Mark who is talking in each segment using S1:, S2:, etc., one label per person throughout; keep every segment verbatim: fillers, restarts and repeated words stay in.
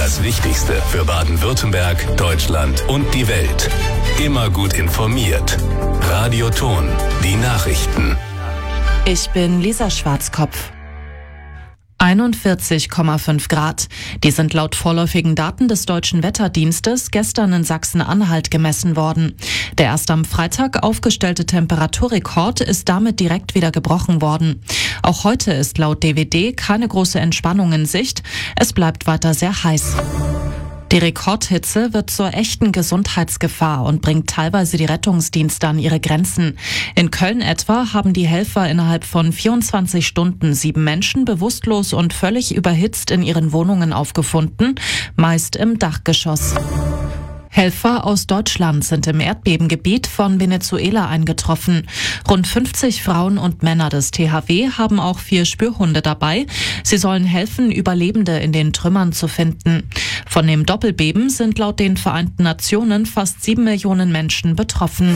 S1: Das Wichtigste für Baden-Württemberg, Deutschland und die Welt. Immer gut informiert. Radio Ton, die Nachrichten.
S2: Ich bin Lisa Schwarzkopf. einundvierzig Komma fünf Grad. Die sind laut vorläufigen Daten des Deutschen Wetterdienstes gestern in Sachsen-Anhalt gemessen worden. Der erst am Freitag aufgestellte Temperaturrekord ist damit direkt wieder gebrochen worden. Auch heute ist laut D W D keine große Entspannung in Sicht. Es bleibt weiter sehr heiß. Die Rekordhitze wird zur echten Gesundheitsgefahr und bringt teilweise die Rettungsdienste an ihre Grenzen. In Köln etwa haben die Helfer innerhalb von vierundzwanzig Stunden sieben Menschen bewusstlos und völlig überhitzt in ihren Wohnungen aufgefunden, meist im Dachgeschoss. Helfer aus Deutschland sind im Erdbebengebiet von Venezuela eingetroffen. Rund fünfzig Frauen und Männer des T H W haben auch vier Spürhunde dabei. Sie sollen helfen, Überlebende in den Trümmern zu finden. Von dem Doppelbeben sind laut den Vereinten Nationen fast sieben Millionen Menschen betroffen.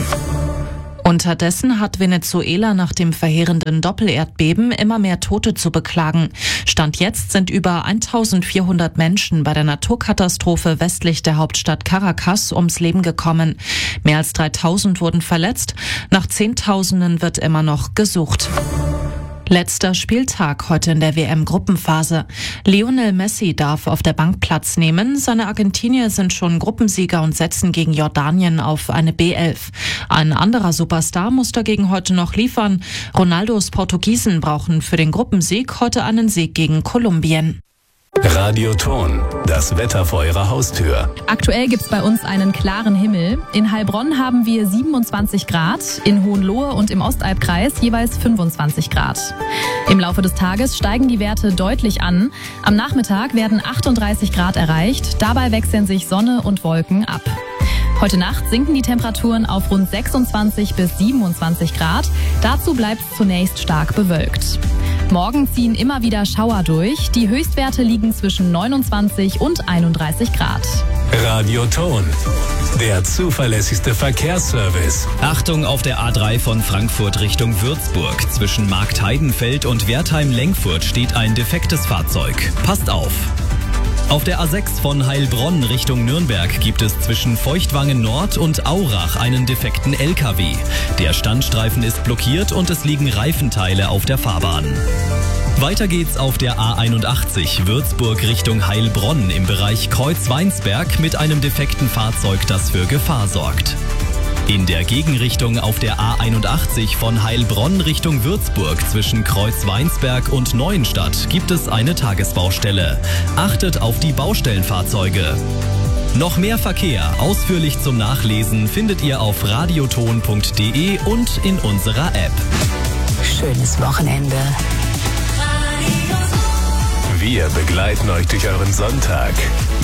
S2: Unterdessen hat Venezuela nach dem verheerenden Doppelerdbeben immer mehr Tote zu beklagen. Stand jetzt sind über eintausendvierhundert Menschen bei der Naturkatastrophe westlich der Hauptstadt Caracas ums Leben gekommen. Mehr als dreitausend wurden verletzt. Nach Zehntausenden wird immer noch gesucht. Letzter Spieltag heute in der W M-Gruppenphase. Lionel Messi darf auf der Bank Platz nehmen. Seine Argentinier sind schon Gruppensieger und setzen gegen Jordanien auf eine B elf. Ein anderer Superstar muss dagegen heute noch liefern. Ronaldos Portugiesen brauchen für den Gruppensieg heute einen Sieg gegen Kolumbien.
S1: Radio Ton, das Wetter vor Ihrer Haustür.
S3: Aktuell gibt's bei uns einen klaren Himmel. In Heilbronn haben wir siebenundzwanzig Grad, in Hohenlohe und im Ostalbkreis jeweils fünfundzwanzig Grad. Im Laufe des Tages steigen die Werte deutlich an. Am Nachmittag werden achtunddreißig Grad erreicht. Dabei wechseln sich Sonne und Wolken ab. Heute Nacht sinken die Temperaturen auf rund sechsundzwanzig bis siebenundzwanzig Grad. Dazu bleibt es zunächst stark bewölkt. Morgen ziehen immer wieder Schauer durch. Die Höchstwerte liegen zwischen neunundzwanzig und einunddreißig Grad.
S1: Radio Ton, der zuverlässigste Verkehrsservice.
S4: Achtung auf der A drei von Frankfurt Richtung Würzburg. Zwischen Marktheidenfeld und Wertheim-Lenkfurt steht ein defektes Fahrzeug. Passt auf! Auf der A sechs von Heilbronn Richtung Nürnberg gibt es zwischen Feuchtwangen Nord und Aurach einen defekten L K W. Der Standstreifen ist blockiert und es liegen Reifenteile auf der Fahrbahn. Weiter geht's auf der A einundachtzig Würzburg Richtung Heilbronn im Bereich Kreuz-Weinsberg mit einem defekten Fahrzeug, das für Gefahr sorgt. In der Gegenrichtung auf der A einundachtzig von Heilbronn Richtung Würzburg zwischen Kreuz-Weinsberg und Neuenstadt gibt es eine Tagesbaustelle. Achtet auf die Baustellenfahrzeuge. Noch mehr Verkehr ausführlich zum Nachlesen findet ihr auf radioton punkt de und in unserer App.
S5: Schönes Wochenende.
S1: Wir begleiten euch durch euren Sonntag.